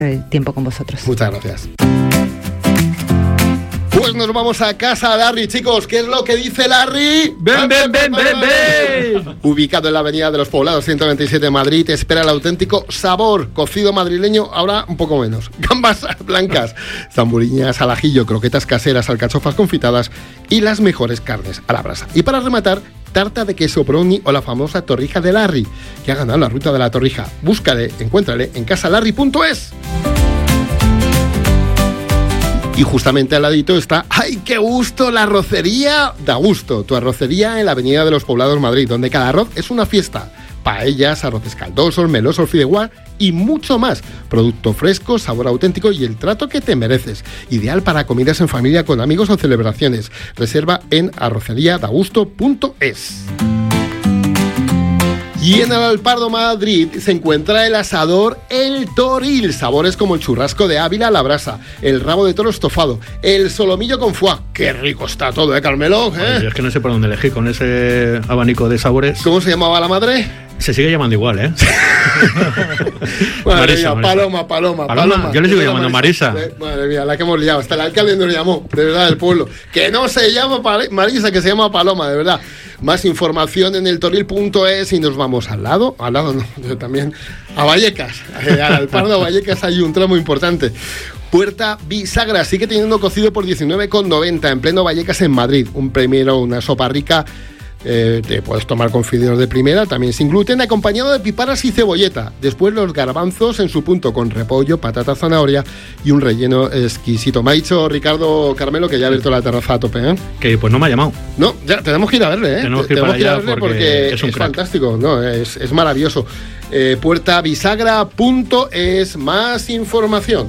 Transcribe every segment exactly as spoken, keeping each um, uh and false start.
el tiempo con vosotros. Muchas gracias. Pues nos vamos a casa, Larry, chicos. ¿Qué es lo que dice Larry? ¡Ven, ven, ven, ven, ven! Ubicado en la Avenida de los Poblados, ciento veintisiete de Madrid, te espera el auténtico sabor. Cocido madrileño, ahora un poco menos. Gambas blancas, zamburiñas al ajillo, croquetas caseras, alcachofas confitadas y las mejores carnes a la brasa. Y para rematar, tarta de queso brownie o la famosa torrija de Larry, que ha ganado la ruta de la torrija. Búscale, encuéntrale en casalarry punto es. Y justamente al ladito está, ¡ay, qué gusto! La arrocería Da Gusto, tu arrocería en la Avenida de los Poblados, Madrid, donde cada arroz es una fiesta. Paellas, arroces caldosos, melosos, fideuá y mucho más. Producto fresco, sabor auténtico y el trato que te mereces. Ideal para comidas en familia con amigos o celebraciones. Reserva en arrocería da gusto punto es. Y en el Alpardo, Madrid, se encuentra el asador El Toril. Sabores como el churrasco de Ávila a la brasa, el rabo de toro estofado, el solomillo con foie. ¡Qué rico está todo, eh, Carmelo! ¿eh? Oye, es que no sé por dónde elegir con ese abanico de sabores. ¿Cómo se llamaba la madre? Se sigue llamando igual, ¿eh? Madre Marisa, mía, Marisa. Paloma, Paloma, Paloma. Paloma. Yo le sigo llamando Marisa. Marisa. Madre mía, la que hemos liado. Hasta el alcalde nos llamó, de verdad, del pueblo. Que no se llama Marisa, que se llama Paloma, de verdad. Más información en el toril punto es y nos vamos al lado, al lado no, yo también, a Vallecas. Al Alpardo, a Vallecas hay un tramo importante. Puerta Bisagra sigue teniendo cocido por diecinueve con noventa en pleno Vallecas en Madrid. Un primero, una sopa rica. Eh, te puedes tomar con fideos de primera, también sin gluten, acompañado de piparas y cebolleta. Después los garbanzos en su punto con repollo, patata, zanahoria y un relleno exquisito. Me ha dicho Ricardo Carmelo que ya ha abierto la terraza a tope, ¿eh? Que pues no me ha llamado. No, ya tenemos que ir a verle, ¿eh? Tenemos que ir, tenemos que ir a verle porque, porque es, un es fantástico, no, es, es maravilloso. Eh, puerta bisagra punto es, más información.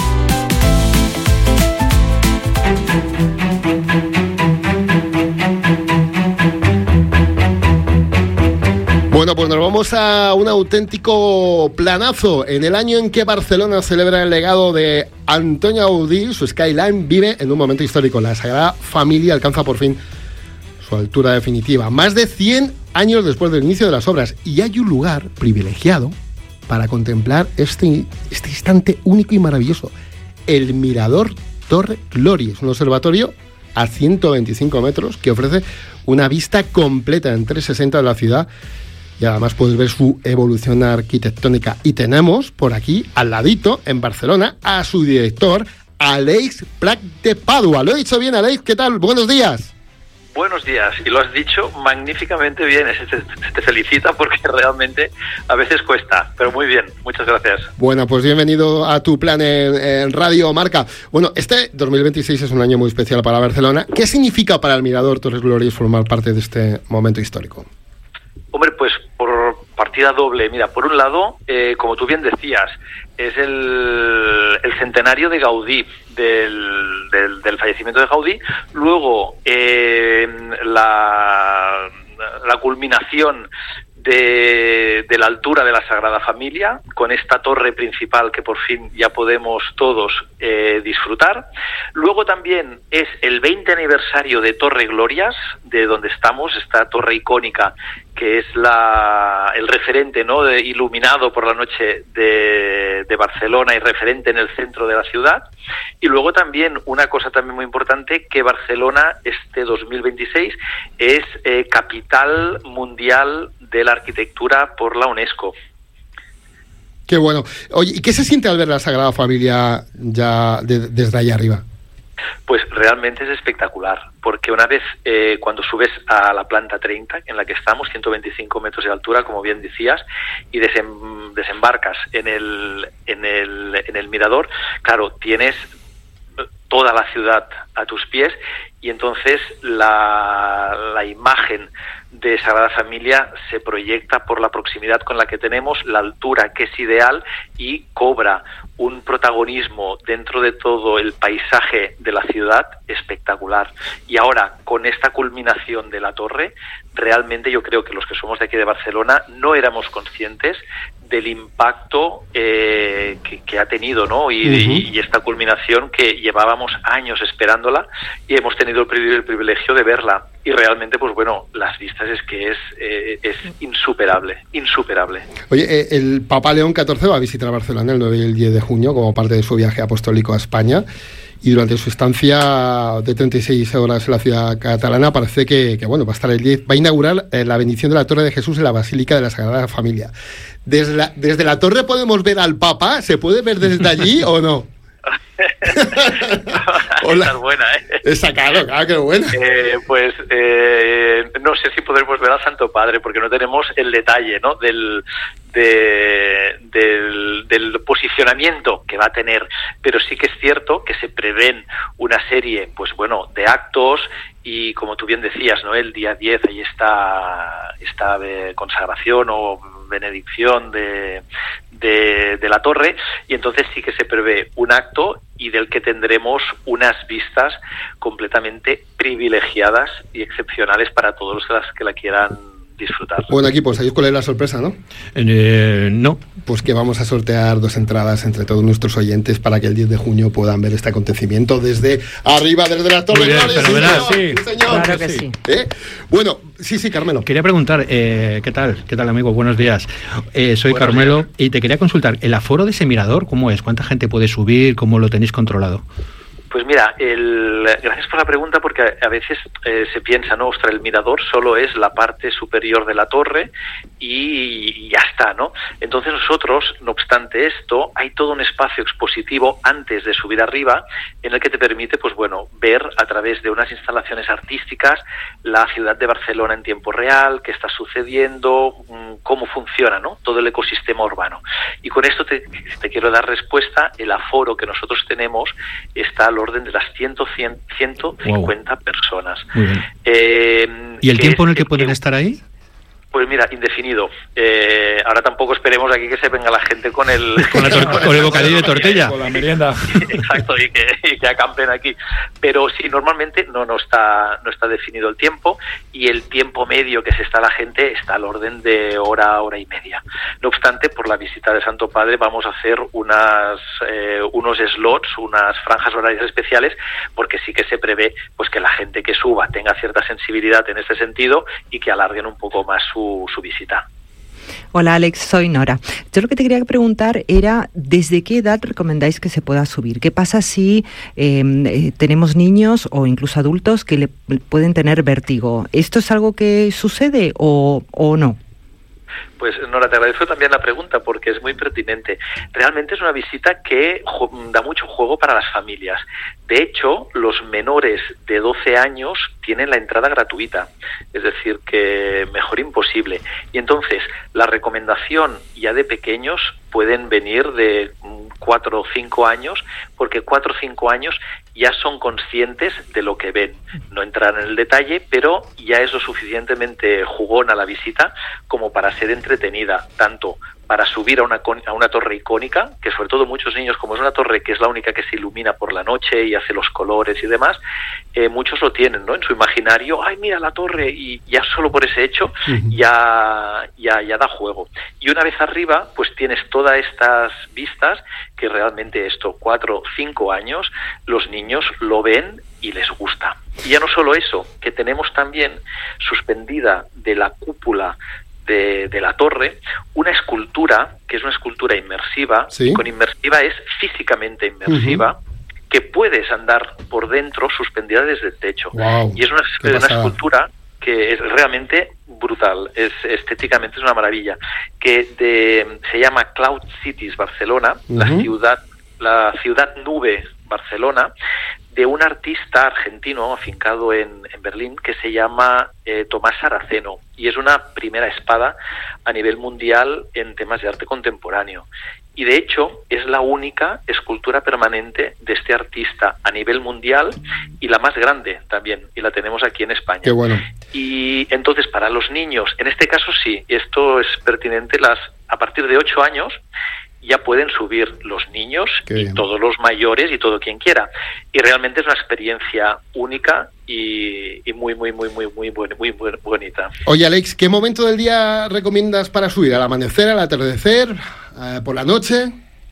Bueno, pues nos vamos a un auténtico planazo. En el año en que Barcelona celebra el legado de Antonio Gaudí, su Skyline vive en un momento histórico. La Sagrada Familia alcanza por fin su altura definitiva, más de cien años después del inicio de las obras. Y hay un lugar privilegiado para contemplar este, este instante único y maravilloso. El Mirador Torre Gloria. Es un observatorio a ciento veinticinco metros que ofrece una vista completa en trescientos sesenta de la ciudad. Y además puedes ver su evolución arquitectónica. Y tenemos por aquí, al ladito, en Barcelona, a su director, Aleix Prat de Padua. ¿Lo he dicho bien, Aleix? ¿Qué tal? Buenos días. Buenos días, y lo has dicho magníficamente bien. Se te, se te felicita porque realmente a veces cuesta, pero muy bien, muchas gracias. Bueno, pues bienvenido a tu plan en, en Radio Marca. Bueno, este dos mil veintiséis es un año muy especial para Barcelona. ¿Qué significa para el Mirador Torres Glorias formar parte de este momento histórico? Hombre, pues por partida doble. Mira, por un lado, eh, como tú bien decías, es el, el centenario de Gaudí, del, del, del fallecimiento de Gaudí. Luego, eh, la, la culminación de, de la altura de la Sagrada Familia, con esta torre principal que por fin ya podemos todos eh, disfrutar. Luego también es el veinte aniversario de Torre Glorias, de donde estamos, esta torre icónica que es la el referente, ¿no?, de, iluminado por la noche de, de Barcelona y referente en el centro de la ciudad. Y luego también una cosa también muy importante, que Barcelona este dos mil veintiséis es eh, capital mundial de la arquitectura por la UNESCO. Qué bueno. Oye, ¿y qué se siente al ver la Sagrada Familia ya de, desde allá arriba? Pues realmente es espectacular, porque una vez eh, cuando subes a la planta treinta, en la que estamos, ciento veinticinco metros de altura, como bien decías, y desem, desembarcas en el, en el, en el mirador, claro, tienes toda la ciudad a tus pies, y entonces la, la imagen de Sagrada Familia se proyecta por la proximidad con la que tenemos, la altura que es ideal, y cobra un protagonismo dentro de todo el paisaje de la ciudad espectacular. Y ahora, con esta culminación de la torre, realmente yo creo que los que somos de aquí de Barcelona no éramos conscientes del impacto eh, que, que ha tenido, ¿no? Y, uh-huh. y esta culminación que llevábamos años esperándola y hemos tenido el privilegio de verla. Y realmente, pues bueno, las vistas vistas es que es, eh, es insuperable, insuperable. Oye, eh, el Papa León catorce va a visitar Barcelona el nueve y el diez de junio como parte de su viaje apostólico a España, y durante su estancia de treinta y seis horas en la ciudad catalana parece que, que bueno, va a estar el diez, va a inaugurar eh, la bendición de la Torre de Jesús en la Basílica de la Sagrada Familia. Desde la, desde la torre podemos ver al Papa, ¿se puede ver desde allí o no? Hola. Esa es buena, ¿eh? Esa, claro, claro, qué buena. Eh, pues eh, no sé si podremos ver al Santo Padre, porque no tenemos el detalle, ¿no? Del, de, del, del posicionamiento que va a tener, pero sí que es cierto que se prevén una serie, pues bueno, de actos. Y como tú bien decías, ¿no? El día diez ahí está esta consagración o benedicción de, de, de la torre, y entonces sí que se prevé un acto y del que tendremos unas vistas completamente privilegiadas y excepcionales para todos los que la quieran disfrutar. Bueno, equipo, ¿sabéis cuál es la sorpresa, no? Eh, no. Pues que vamos a sortear dos entradas entre todos nuestros oyentes para que el diez de junio puedan ver este acontecimiento desde arriba, desde la Torre. Muy bien, Gloria, fenomenal, sí, sí. sí, señor. Claro que sí. ¿Eh? Bueno, sí, sí, Carmelo. Quería preguntar, eh, ¿qué tal? ¿Qué tal, amigo? Buenos días. Eh, soy Buenos Carmelo días. Y te quería consultar, ¿el aforo de ese mirador cómo es? ¿Cuánta gente puede subir? ¿Cómo lo tenéis controlado? Pues mira, el, gracias por la pregunta, porque a, a veces eh, se piensa, no, ostras, el mirador solo es la parte superior de la torre y, y ya está, ¿no? Entonces nosotros, no obstante esto, hay todo un espacio expositivo antes de subir arriba en el que te permite, pues bueno, ver a través de unas instalaciones artísticas la ciudad de Barcelona en tiempo real, qué está sucediendo, cómo funciona, ¿no? Todo el ecosistema urbano. Y con esto te, te quiero dar respuesta. El aforo que nosotros tenemos está al orden de las cien, cien, ciento cincuenta wow. personas. Eh, ¿Y el tiempo en el que pueden estar ahí? Pues mira, indefinido. Eh, ahora tampoco esperemos aquí que se venga la gente con el... Con, la tor- con el bocadillo de tortilla. Con la merienda. Exacto, y que, y que acampen aquí. Pero sí, normalmente no, no, está, no está definido el tiempo, y el tiempo medio que se está la gente está al orden de hora, hora y media. No obstante, por la visita de Santo Padre vamos a hacer unas eh, unos slots, unas franjas horarias especiales, porque sí que se prevé pues que la gente que suba tenga cierta sensibilidad en este sentido y que alarguen un poco más su su visita. Hola Alex, soy Nora. Yo lo que te quería preguntar era ¿desde qué edad recomendáis que se pueda subir? ¿Qué pasa si eh, eh, tenemos niños o incluso adultos que le pueden tener vértigo? ¿Esto es algo que sucede o, o no? Pues Nora, te agradezco también la pregunta porque es muy pertinente. Realmente es una visita que jo- da mucho juego para las familias. De hecho, los menores de doce años tienen la entrada gratuita, es decir, que mejor imposible. Y entonces, la recomendación ya de pequeños pueden venir de cuatro o cinco años, porque cuatro o cinco años ya son conscientes de lo que ven. No entrarán en el detalle, pero ya es lo suficientemente jugona la visita como para ser entretenida, tanto para subir a una, a una torre icónica, que sobre todo muchos niños, como es una torre que es la única que se ilumina por la noche y hace los colores y demás, eh, muchos lo tienen, ¿no?, en su imaginario. ¡Ay, mira la torre! Y ya solo por ese hecho ya, ya, ya da juego. Y una vez arriba, pues tienes todas estas vistas que realmente esto, cuatro, cinco años, los niños lo ven y les gusta. Y ya no solo eso, que tenemos también suspendida de la cúpula De, de la torre una escultura que es una escultura inmersiva. ¿Sí? Con inmersiva es físicamente inmersiva, uh-huh. que puedes andar por dentro suspendida desde el techo. Wow, y es una, una escultura que es realmente brutal, es estéticamente es una maravilla, que de, se llama Cloud Cities Barcelona, uh-huh. la ciudad la ciudad nube Barcelona, de un artista argentino afincado en, en Berlín que se llama eh, Tomás Saraceno, y es una primera espada a nivel mundial en temas de arte contemporáneo. Y de hecho es la única escultura permanente de este artista a nivel mundial y la más grande también, y la tenemos aquí en España. Qué bueno. Y entonces para los niños, en este caso sí, esto es pertinente, las a partir de ocho años ya pueden subir los niños y todos los mayores y todo quien quiera. Y realmente es una experiencia única y, y muy, muy, muy, muy, muy, muy, muy, muy bonita. Oye, Alex, ¿qué momento del día recomiendas para subir? ¿Al amanecer, al atardecer, eh, por la noche?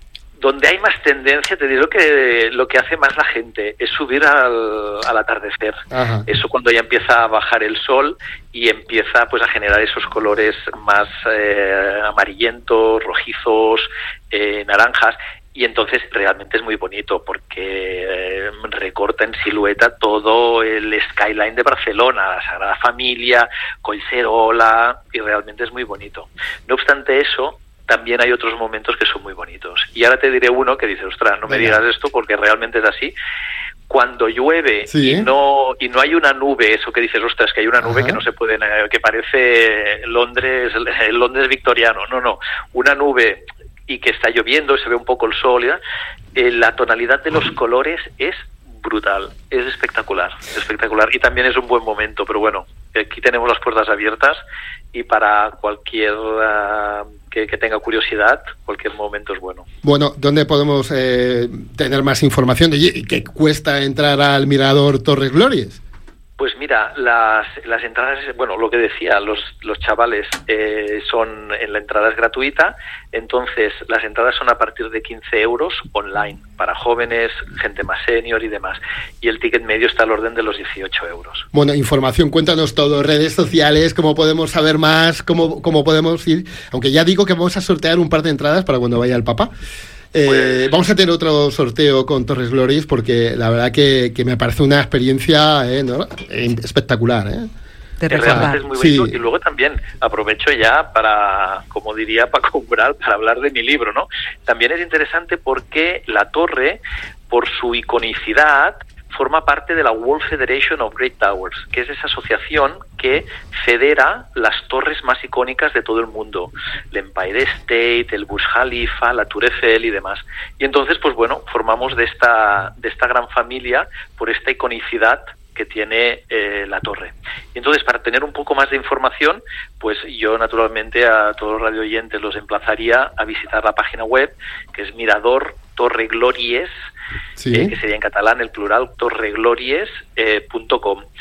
Donde hay más tendencia, te digo que lo que hace más la gente es subir al, al atardecer. Ajá. Eso cuando ya empieza a bajar el sol y empieza pues a generar esos colores más eh, amarillentos, rojizos, eh, naranjas. Y entonces realmente es muy bonito porque eh, recorta en silueta todo el skyline de Barcelona, la Sagrada Familia, Collserola, y realmente es muy bonito. No obstante eso, también hay otros momentos que son muy bonitos. Y ahora te diré uno que dice, ostras, no me digas esto porque realmente es así. Cuando llueve sí. y no y no hay una nube, eso que dices, ostras, que hay una nube Ajá. que no se puede, que parece Londres, el Londres victoriano. No, no, una nube y que está lloviendo, se ve un poco el sol, eh, la tonalidad de los colores es brutal, es espectacular, espectacular y también es un buen momento, pero bueno, aquí tenemos las puertas abiertas y para cualquier uh, que, que tenga curiosidad, cualquier momento es bueno. Bueno, ¿dónde podemos eh, tener más información? ¿Y qué cuesta entrar al Mirador Torres Glorias? Pues mira, las, las entradas, bueno, lo que decía, los, los chavales eh, son, en la entrada es gratuita, entonces las entradas son a partir de quince euros online, para jóvenes, gente más senior y demás, y el ticket medio está al orden de los dieciocho euros. Bueno, información, cuéntanos todo, redes sociales, cómo podemos saber más, cómo, cómo podemos ir, aunque ya digo que vamos a sortear un par de entradas para cuando vaya el papá. Eh, pues, vamos a tener otro sorteo con Torres Glorias porque la verdad que, que me parece una experiencia eh, ¿no? espectacular. ¿eh? De realmente es muy bonito. Sí. Y luego también aprovecho ya para, como diría Paco Umbral, para hablar de mi libro, ¿no? También es interesante porque la torre, por su iconicidad, forma parte de la World Federation of Great Towers, que es esa asociación que federa las torres más icónicas de todo el mundo, el Empire State, el Burj Khalifa, la Tour Eiffel y demás. Y entonces, pues bueno, formamos de esta de esta gran familia por esta iconicidad que tiene eh, la torre. Y entonces, para tener un poco más de información, pues yo naturalmente a todos los radioyentes los emplazaría a visitar la página web, que es Mirador Torre Glorias, sí. eh, que sería en catalán el plural, torreglories punto com. Eh,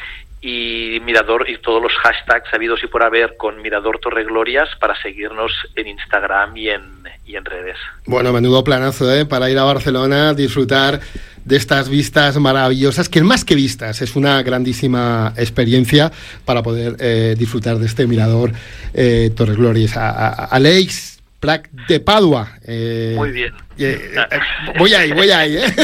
y Mirador y todos los hashtags habidos y por haber con Mirador Torre Glorias para seguirnos en Instagram y en, y en redes. Bueno, menudo planazo, ¿eh? Para ir a Barcelona, disfrutar de estas vistas maravillosas, que más que vistas, es una grandísima experiencia para poder eh, disfrutar de este Mirador eh, Torres Glorias. A, a, a Aleix Prat de Padua. Eh, Muy bien. Eh, eh, voy ahí, voy ahí. ¿eh?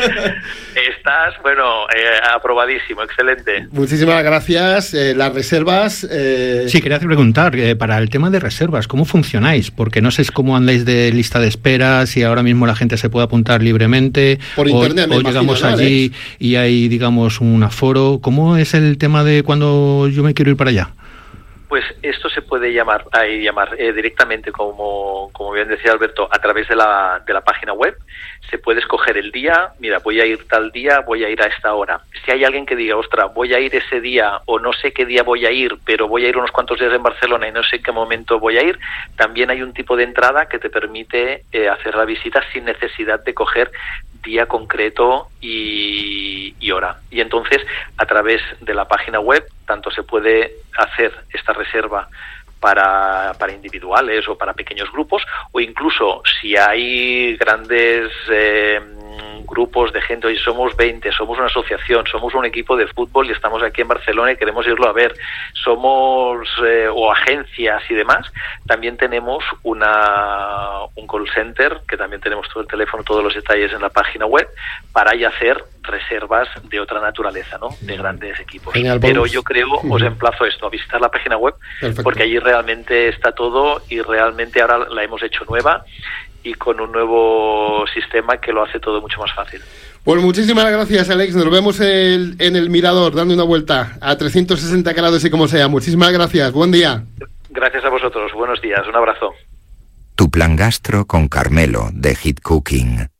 Estás, bueno, eh, aprobadísimo, excelente. Muchísimas gracias. Eh, las reservas... Eh... Sí, quería preguntar, eh, para el tema de reservas, ¿cómo funcionáis? Porque no sé cómo andáis de lista de espera, si ahora mismo la gente se puede apuntar libremente, por internet, o, o llegamos ¿no, allí Alex? Y hay, digamos, un aforo. ¿Cómo es el tema de cuando yo me quiero ir para allá? Pues esto se puede llamar, ahí llamar eh, directamente, como, como bien decía Alberto, a través de la, de la página web. Se puede escoger el día, mira, voy a ir tal día, voy a ir a esta hora. Si hay alguien que diga, ostras, voy a ir ese día o no sé qué día voy a ir, pero voy a ir unos cuantos días en Barcelona y no sé en qué momento voy a ir, también hay un tipo de entrada que te permite eh, hacer la visita sin necesidad de coger día concreto y, y hora. Y entonces, a través de la página web, tanto se puede hacer esta reserva para, para individuales o para pequeños grupos, o incluso si hay grandes eh, grupos de gente, hoy somos veinte, somos una asociación, somos un equipo de fútbol y estamos aquí en Barcelona y queremos irlo a ver, somos eh, o agencias y demás, también tenemos una un call center, que también tenemos todo el teléfono, todos los detalles en la página web, para ya hacer reservas de otra naturaleza, ¿no? De grandes equipos. Genial, pero yo creo, os emplazo esto, a visitar la página web, perfecto, porque allí realmente está todo y realmente ahora la hemos hecho nueva y con un nuevo sistema que lo hace todo mucho más fácil. Pues muchísimas gracias, Alex. Nos vemos el, en el Mirador, dando una vuelta a trescientos sesenta grados y como sea. Muchísimas gracias. Buen día. Gracias a vosotros. Buenos días. Un abrazo. Tu plan gastro con Carmelo, de Hit Cooking.